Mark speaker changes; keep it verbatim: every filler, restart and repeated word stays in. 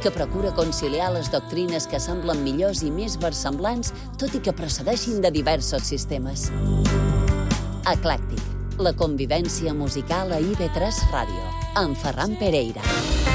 Speaker 1: que procura conciliar les doctrines que semblen millors i més versemblants, tot i que procedeixin de diversos sistemes. Eclèctic, la convivència musical a I V tres Ràdio, amb Ferran Pereira.